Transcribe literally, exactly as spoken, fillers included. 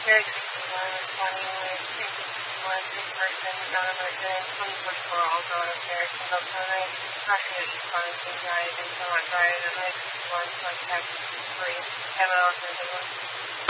Cherry sixty-one responding with three sixty-one, this person, non-emergent, twenty forty-four, also on a Cherry single permit, Russia responding to drive and somewhat drive, and like sixty-one, contact three, M L,